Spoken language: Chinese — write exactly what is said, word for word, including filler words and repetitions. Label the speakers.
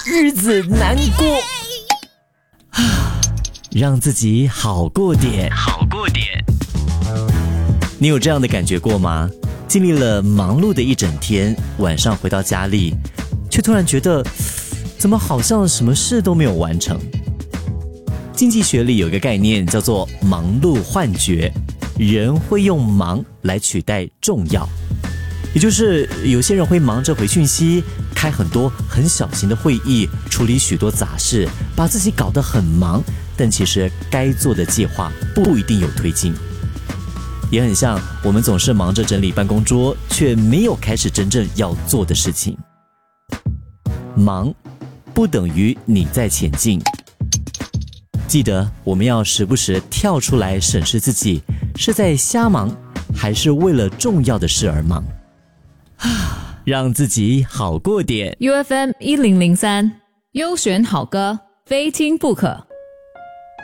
Speaker 1: 日子难过啊，让自己好过点，好过点。你有这样的感觉过吗？经历了忙碌的一整天，晚上回到家里，却突然觉得怎么好像什么事都没有完成。经济学里有一个概念叫做忙碌幻觉，人会用忙来取代重要，也就是有些人会忙着回讯息，开很多很小型的会议，处理许多杂事，把自己搞得很忙，但其实该做的计划不一定有推进。也很像我们总是忙着整理办公桌，却没有开始真正要做的事情。忙不等于你在前进，记得我们要时不时跳出来审视自己，是在瞎忙，还是为了重要的事而忙。让自己好过点。
Speaker 2: U F M 一零零三，优选好歌，非听不可。